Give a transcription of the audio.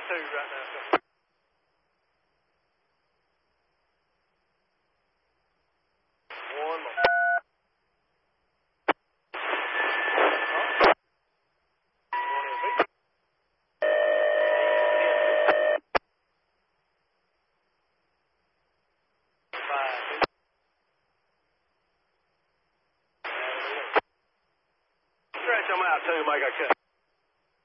2 right now, sir. One more. Stretch them out too, make a cut.